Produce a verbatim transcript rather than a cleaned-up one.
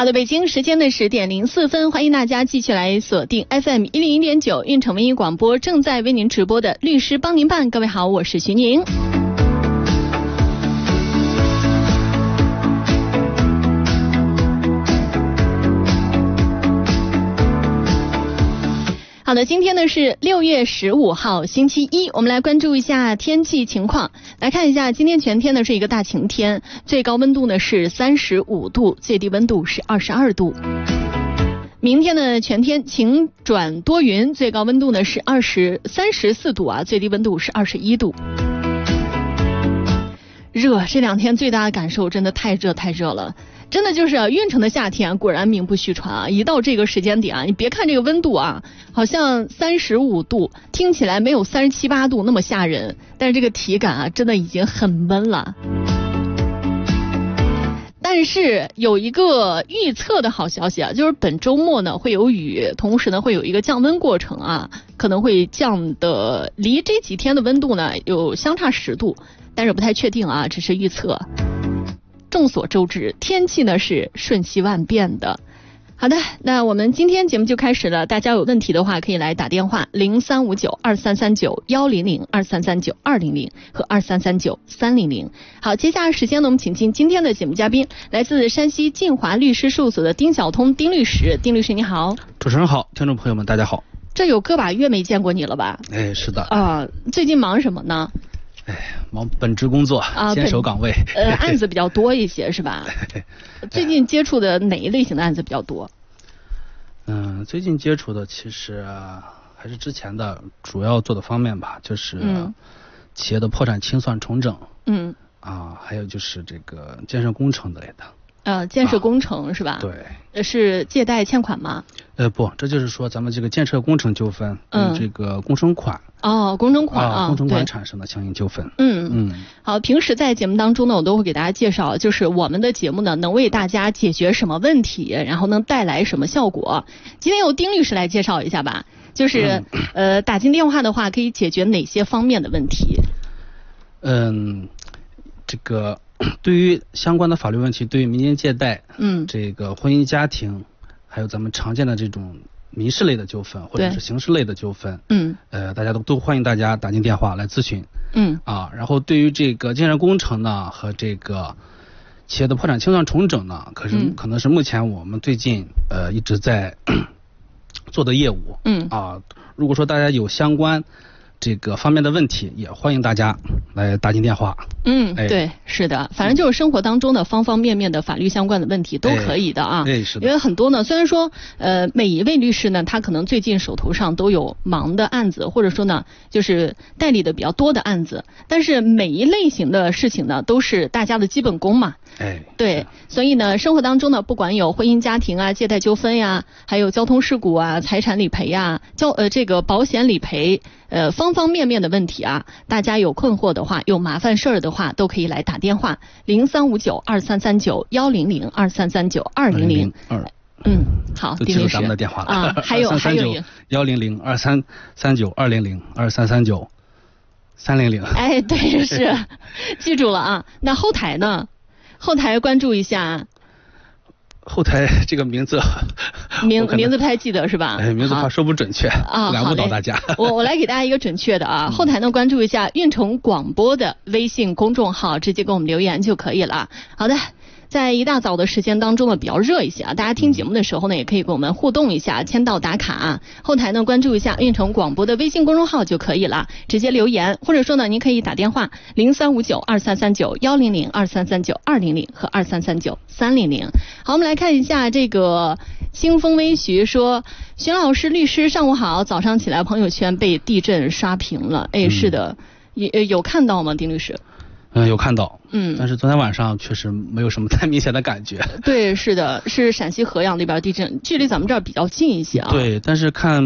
好的，北京时间的十点零四分，欢迎大家继续来锁定 F M 一零一点九运城文艺广播，正在为您直播的律师帮您办。各位好，我是徐宁。好的，今天呢是六月十五号星期一，我们来关注一下天气情况。来看一下，今天全天呢是一个大晴天，最高温度呢是三十五度，最低温度是二十二度。明天呢全天晴转多云，最高温度呢是二十三十四度啊，最低温度是二十一度。热，这两天最大的感受真的太热太热了。真的就是啊，运城的夏天果然名不虚传啊！一到这个时间点啊，你别看这个温度啊，好像三十五度，听起来没有三十七八度那么吓人，但是这个体感啊，真的已经很闷了。但是有一个预测的好消息啊，就是本周末呢会有雨，同时呢会有一个降温过程啊，可能会降的离这几天的温度呢有相差十度，但是不太确定啊，只是预测。众所周知，天气呢是瞬息万变的。好的，那我们今天节目就开始了，大家有问题的话可以来打电话零三五九二三三九一零零二三三九二零零和二三三九三零零。好，接下来时间呢，我们请进今天的节目嘉宾，来自山西晋华律师事务所的丁晓通丁律师。丁律师你好。 主持人好，听众朋友们大家好。 这有个把月没见过你了吧？ 哎，是的。 啊、呃，最近忙什么呢？ 哎，忙本职工作，啊、坚守岗位。 呃，案子比较多一些是吧？最近接触的哪一类型的案子比较多？ 嗯，最近接触的其实、啊、还是之前的主要做的方面吧，就是企业的破产清算重整，嗯，啊，还有就是这个建设工程之类的。 呃，建设工程、啊、是吧？ 对。 是借贷欠款吗？ 呃，不，这就是说咱们这个建设工程纠纷，嗯，这个工程款。 哦，工程款啊， 工程款产生的相应纠纷。 嗯嗯。好，平时在节目当中呢，我都会给大家介绍，就是我们的节目呢，能为大家解决什么问题，然后能带来什么效果。今天由丁律师来介绍一下吧，就是、嗯、呃，打进电话的话，可以解决哪些方面的问题？ 嗯，这个对于相关的法律问题，对于民间借贷，嗯，这个婚姻家庭，还有咱们常见的这种民事类的纠纷或者是刑事类的纠纷，嗯，呃，大家都都欢迎大家打进电话来咨询，嗯，啊，然后对于这个建设工程呢和这个企业的破产清算重整呢，可是、嗯、可能是目前我们最近呃一直在做的业务，嗯，啊，如果说大家有相关这个方面的问题，也欢迎大家来打进电话。 嗯，哎、对，是的，反正就是生活当中的方方面面的法律相关的问题都可以的啊。 哎，哎是的。 因为很多呢，虽然说呃每一位律师呢，他可能最近手头上都有忙的案子，或者说呢就是代理的比较多的案子，但是每一类型的事情呢，都是大家的基本功嘛。 哎， 对，所以呢，生活当中呢，不管有婚姻家庭啊、借贷纠纷呀，还有交通事故啊、财产理赔呀、交呃这个保险理赔，呃方方面面的问题啊，大家有困惑的话，有麻烦事儿的话，都可以来打电话零三五九二三三九幺零零二三三九二零零二。嗯，好， 就记住咱们的电话了啊，还有还有幺零零二三三九二零零二三三九三零零。 哎，对，是记住了啊。那后台呢？后台关注一下。 后台这个名字名名字不太记得是吧？ 哎，名字怕说不准确啊，难误导大家。 我我来给大家一个准确的啊，后台呢关注一下运城广播的微信公众号，直接给我们留言就可以了。好的。在一大早的时间当中呢，比较热一些啊，大家听节目的时候呢，也可以跟我们互动一下，签到打卡啊。后台呢，关注一下运城广播的微信公众号就可以了，直接留言，或者说呢，您可以打电话零三五九二三三九幺零零二三三九二零零和二三三九三零零。好，我们来看一下这个清风微徐说，徐老师律师上午好，早上起来朋友圈被地震刷屏了，哎，是的，有、嗯、有看到吗，丁律师？ 嗯，有看到，嗯，但是昨天晚上确实没有什么太明显的感觉。 对，是的，是陕西合阳那边地震，距离咱们这儿比较近一些啊。 对，但是看